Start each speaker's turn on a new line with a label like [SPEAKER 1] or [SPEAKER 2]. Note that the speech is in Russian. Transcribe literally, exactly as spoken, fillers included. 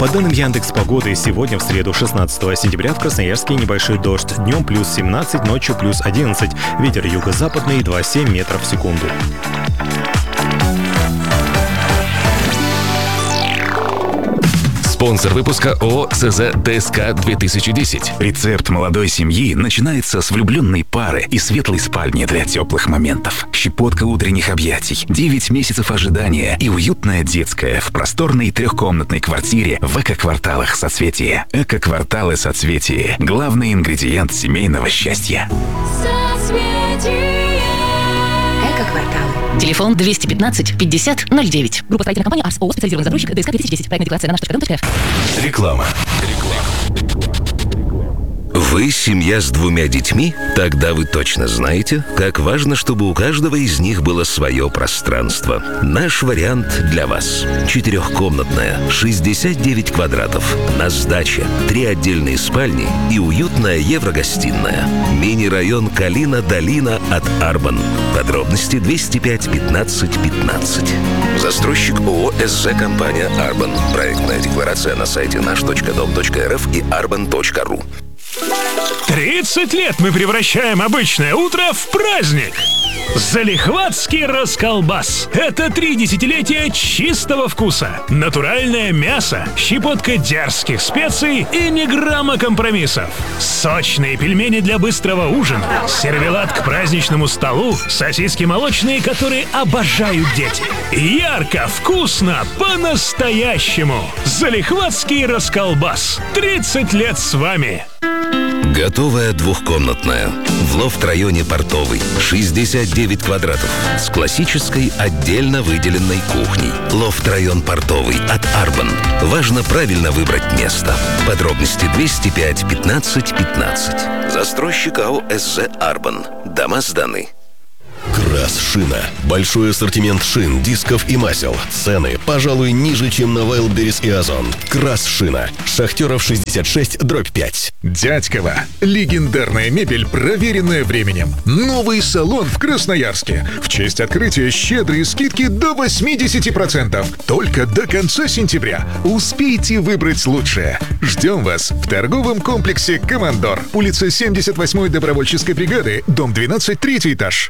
[SPEAKER 1] По данным Яндекс.Погоды, сегодня в среду шестнадцатого сентября в Красноярске небольшой дождь. Днем плюс семнадцать, ночью плюс одиннадцать. Ветер юго-западный два целых семь метров в секунду.
[SPEAKER 2] Спонсор выпуска ООО СЗ ДСК две тысячи десять.
[SPEAKER 3] Рецепт молодой семьи начинается с влюбленной пары и светлой спальни для теплых моментов. Щепотка утренних объятий, девять месяцев ожидания и уютная детская в просторной трехкомнатной квартире в эко-кварталах Соцветие. Эко-кварталы Соцветие. Главный ингредиент семейного счастья.
[SPEAKER 4] Соцветие. Эко-кварталы.
[SPEAKER 5] Телефон двести пятнадцать пятьдесят ноль девять. Группа строительной компании АРС ООО «Специализированный застройщик» ДСК две тысячи десять. Проектная декларация на наш точка ком точка эф.
[SPEAKER 2] Реклама.
[SPEAKER 6] Вы семья с двумя детьми? Тогда вы точно знаете, как важно, чтобы у каждого из них было свое пространство. Наш вариант для вас. Четырехкомнатная, шестьдесят девять квадратов, на сдаче, три отдельные спальни и уютная еврогостиная. Мини-район Калина-Долина от Арбан. Подробности двести пять пятнадцать пятнадцать. Застройщик ООО СЗ компания Арбан. Проектная декларация на сайте наш точка дом точка рф и арбан точка ру.
[SPEAKER 7] тридцать лет мы превращаем обычное утро в праздник. Залихватский расколбас. Это три десятилетия чистого вкуса. Натуральное мясо, щепотка дерзких специй и ни грамма компромиссов. Сочные пельмени для быстрого ужина, сервелат к праздничному столу, сосиски молочные, которые обожают дети. Ярко, вкусно, по-настоящему. Залихватский расколбас. тридцать лет с вами.
[SPEAKER 6] Готовая двухкомнатная. В лофт-районе Портовый. шестьдесят девять квадратов. С классической отдельно выделенной кухней. Лофт-район Портовый от Арбан. Важно правильно выбрать место. Подробности двести пять пятнадцать пятнадцать. Застройщик АО СЗ Арбан. Дома сданы.
[SPEAKER 8] Крас-шина. Большой ассортимент шин, дисков и масел. Цены, пожалуй, ниже, чем на Wildberries и Озон. Крас-шина. Шахтеров шестьдесят шесть, дробь пять.
[SPEAKER 9] Дядьково. Легендарная мебель, проверенная временем. Новый салон в Красноярске. В честь открытия щедрые скидки до восемьдесят процентов. Только до конца сентября. Успейте выбрать лучшее. Ждем вас в торговом комплексе «Командор». Улица семьдесят восьмой добровольческой бригады, дом двенадцать, третий этаж.